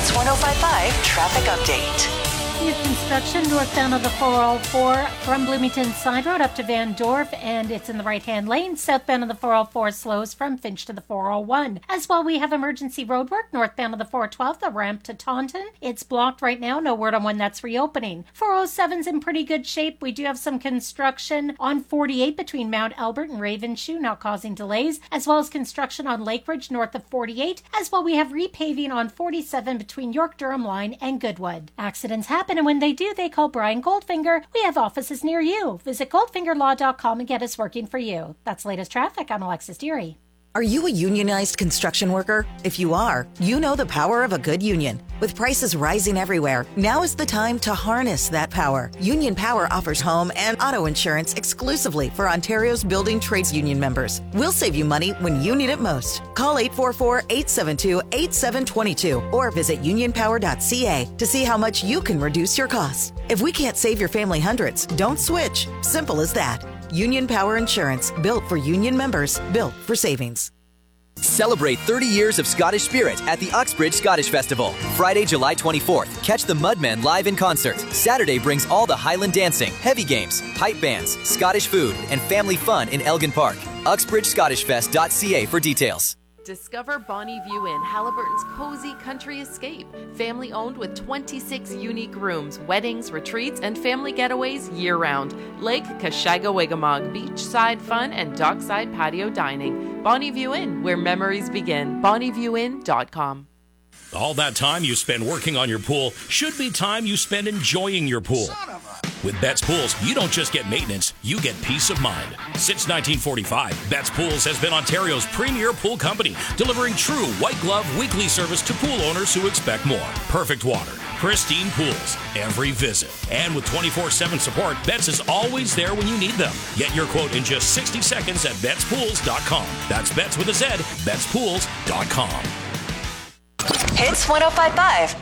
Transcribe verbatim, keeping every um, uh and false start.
Hits one oh five point five traffic update. New construction northbound of the four oh four from Bloomington Side Road up to Van Dorp, and it's in the right-hand lane. Southbound of the four oh four slows from Finch to the four oh one. As well, we have emergency roadwork northbound of the four twelve, the ramp to Taunton. It's blocked right now. No word on when that's reopening. four oh seven's in pretty good shape. We do have some construction on forty-eight between Mount Albert and Ravenshoe, not causing delays, as well as construction on Lake Ridge north of forty-eight. As well, we have repaving on forty-seven between York-Durham Line and Goodwood. Accidents happen, and when they do, they call Brian Goldfinger. We have offices near you. Visit goldfinger law dot com and get us working for you. That's latest traffic. I'm Alexis Deary. Are you a unionized construction worker? If you are, you know the power of a good union. With prices rising everywhere, now is the time to harness that power. Union Power offers home and auto insurance exclusively for Ontario's building trades union members. We'll save you money when you need it most. Call eight four four, eight seven two, eight seven two two or visit union power dot c a to see how much you can reduce your costs. If we can't save your family hundreds, don't switch. Simple as that. Union Power Insurance, built for union members, built for savings. Celebrate thirty years of Scottish spirit at the Uxbridge Scottish Festival. Friday, July twenty-fourth, catch the Mudmen live in concert. Saturday brings all the Highland dancing, heavy games, pipe bands, Scottish food, and family fun in Elgin Park. uxbridge scottish fest dot c a for details. Discover Bonnie View Inn, Halliburton's cozy country escape. Family owned with twenty-six unique rooms, weddings, retreats, and family getaways year-round. Lake Kashaga-Wigamog, beachside fun, and dockside patio dining. Bonnie View Inn, where memories begin. bonnie view inn dot com. All that time you spend working on your pool should be time you spend enjoying your pool. With Betts Pools, you don't just get maintenance, you get peace of mind. Since nineteen forty-five, Betts Pools has been Ontario's premier pool company, delivering true white glove weekly service to pool owners who expect more. Perfect water, pristine pools, every visit. And with twenty-four seven support, Betts is always there when you need them. Get your quote in just sixty seconds at betts pools dot com. That's Betts with a Z, betts pools dot com. Hits one oh five point five